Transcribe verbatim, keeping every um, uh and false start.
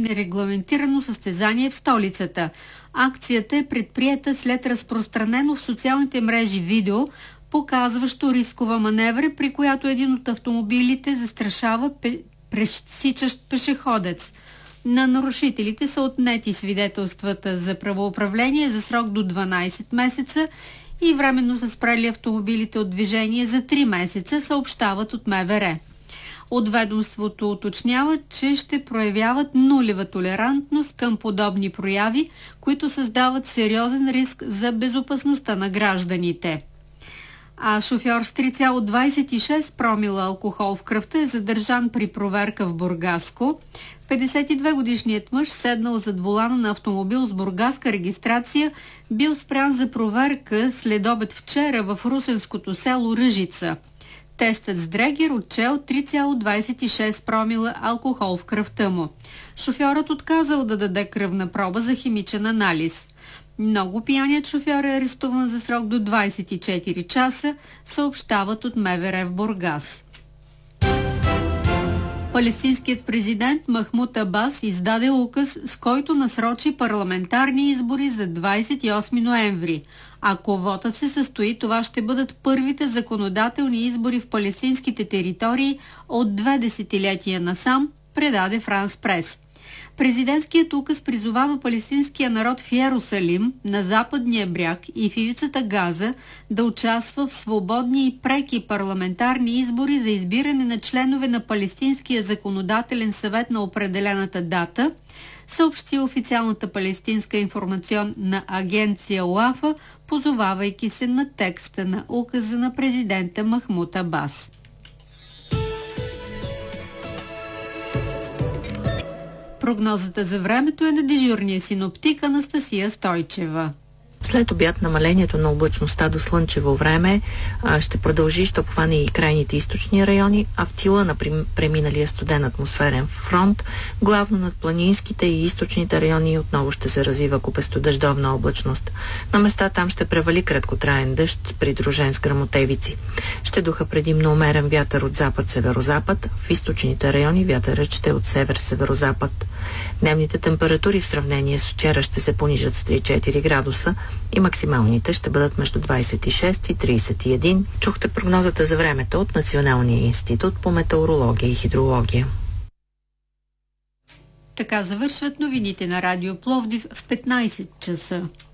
нерегламентирано състезание в столицата. Акцията е предприета след разпространено в социалните мрежи видео, показващо рискова маневра, при която един от автомобилите застрашава пе... пресичащ пешеходец. На нарушителите са отнети свидетелствата за правоуправление за срок до дванайсет месеца и временно са спрели автомобилите от движение за три месеца, съобщават от МВР. От ведомството уточняват, че ще проявяват нулева толерантност към подобни прояви, които създават сериозен риск за безопасността на гражданите. А шофьор с три цяло двайсет и шест промила алкохол в кръвта е задържан при проверка в Бургаско. петдесет и две годишният мъж, седнал зад волана на автомобил с бургаска регистрация, бил спрян за проверка след обед вчера в русенското село Ръжица. Тестът с дрегер отчел три цяло двайсет и шест промила алкохол в кръвта му. Шофьорът отказал да даде кръвна проба за химичен анализ. Много пияният шофьор е арестуван за срок до двайсет и четири часа, съобщават от МВР в Бургас. Палестинският президент Махмуд Абас издаде указ, с който насрочи парламентарни избори за двайсет и осми ноември. Ако вотът се състои, това ще бъдат първите законодателни избори в палестинските територии от две десетилетия насам, предаде Франс Прес. Президентският указ призовава палестинския народ в Йерусалим, на западния бряг и в ивицата Газа да участва в свободни и преки парламентарни избори за избиране на членове на Палестинския законодателен съвет на определената дата, съобщи официалната палестинска информационна агенция УАФА, позовавайки се на текста на указа на президента Махмуд Абас. Прогнозата за времето е на дежурния синоптик Анастасия Стойчева. След обяд намалението на облачността до слънчево време а, ще продължи, ще обхване и крайните източни райони, а в тила на преминалия студен атмосферен фронт, главно над планинските и източните райони отново ще се развива купесто-дъждовна облачност. На места там ще превали краткотраен дъжд, придружен с гръмотевици. Ще духа предимно умерен вятър от запад-северозапад, в източните райони вятърът ще е от север-северозапад. Дневните температури в сравнение с вчера ще се понижат с три-четири градуса и максималните ще бъдат между двайсет и шест и трийсет и един. Чухте прогнозата за времето от Националния институт по метеорология и хидрология. Така завършват новините на Радио Пловдив в петнайсет часа.